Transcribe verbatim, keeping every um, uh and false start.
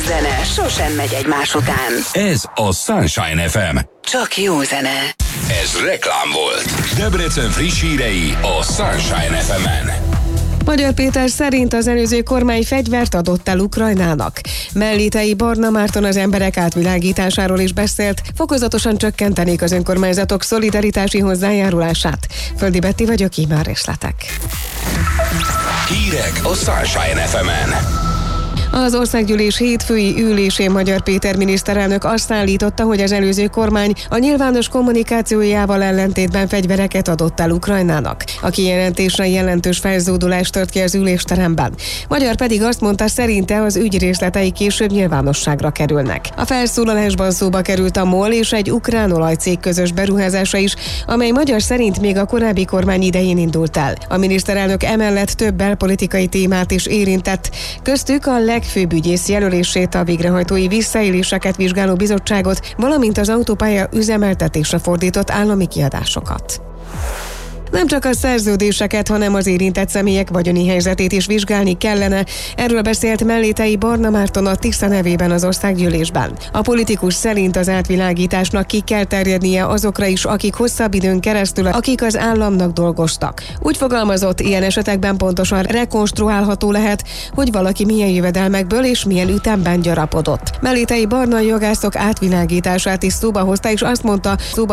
zene sosem megy egymás után. Ez a Sunshine ef em. Csak jó zene. Ez reklám volt. Debrecen friss hírei a Sunshine ef emen. Magyar Péter szerint az előző kormány fegyvert adott el Ukrajnának. Mellitei Barna Márton az emberek átvilágításáról is beszélt, fokozatosan csökkentenék az önkormányzatok szolidaritási hozzájárulását. Földi Betti vagyok, így már részletek. Hírek a Sunshine ef emen. Az országgyűlés hétfői ülésén Magyar Péter miniszterelnök azt állította, hogy az előző kormány a nyilvános kommunikációjával ellentétben fegyvereket adott el Ukrajnának. A kijelentésre jelentős felzódulást tört ki az ülésteremben. Magyar pedig azt mondta, szerinte az ügy részletei később nyilvánosságra kerülnek. A felszólalásban szóba került a MOL és egy ukrán olajcég közös beruházása is, amely Magyar szerint még a korábbi kormány idején indult el. A miniszterelnök emellett több belpolitikai témát is érintett, köztük a legfőbb ügyész jelölését, a végrehajtói visszaéléseket vizsgáló bizottságot, valamint az autópálya üzemeltetésre fordított állami kiadásokat. Nem csak a szerződéseket, hanem az érintett személyek vagyoni helyzetét is vizsgálni kellene. Erről beszélt Mellitei Barna Márton a Tisza nevében az országgyűlésben. A politikus szerint az átvilágításnak ki kell terjednie azokra is, akik hosszabb időn keresztül, akik az államnak dolgoztak. Úgy fogalmazott, ilyen esetekben pontosan rekonstruálható lehet, hogy valaki milyen jövedelmekből és milyen ütemben gyarapodott. Mellitei Barna jogászok átvilágítását is szóba hozta, és azt mondta, szóba